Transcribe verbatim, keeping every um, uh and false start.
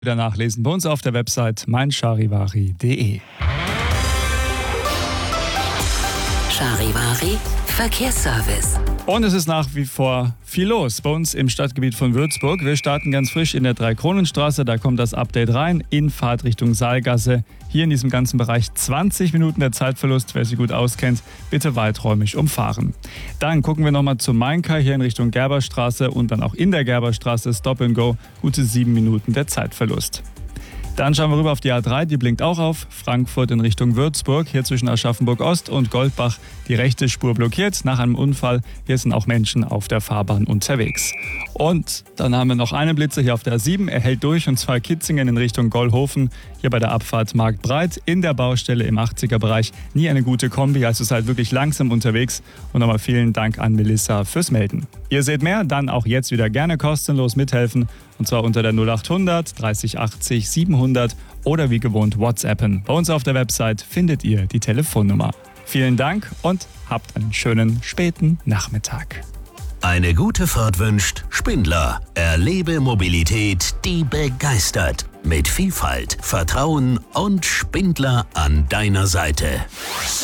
Wieder nachlesen bei uns auf der Website meincharivari punkt de. Charivari Verkehrsservice. Und es ist nach wie vor viel los bei uns im Stadtgebiet von Würzburg. Wir starten ganz frisch in der Dreikronenstraße, da kommt das Update rein, in Fahrt Richtung Saalgasse. Hier in diesem ganzen Bereich zwanzig Minuten der Zeitverlust, wer sich gut auskennt, bitte weiträumig umfahren. Dann gucken wir nochmal zum Mainkai, hier in Richtung Gerberstraße und dann auch in der Gerberstraße Stop and Go, gute sieben Minuten der Zeitverlust. Dann schauen wir rüber auf die A drei, die blinkt auch auf. Frankfurt in Richtung Würzburg, hier zwischen Aschaffenburg-Ost und Goldbach die rechte Spur blockiert. Nach einem Unfall, hier sind auch Menschen auf der Fahrbahn unterwegs. Und dann haben wir noch einen Blitzer hier auf der A sieben, er hält durch und zwar Kitzingen in Richtung Gollhofen. Hier bei der Abfahrt Marktbreit in der Baustelle im achtziger-Bereich. Nie eine gute Kombi, also seid wirklich langsam unterwegs. Und nochmal vielen Dank an Melissa fürs Melden. Ihr seht mehr, dann auch jetzt wieder gerne kostenlos mithelfen. Und zwar unter der null achthundert dreißig achtzig siebenhundert oder wie gewohnt WhatsAppen. Bei uns auf der Website findet ihr die Telefonnummer. Vielen Dank und habt einen schönen späten Nachmittag. Eine gute Fahrt wünscht Spindler. Erlebe Mobilität, die begeistert. Mit Vielfalt, Vertrauen und Spindler an deiner Seite.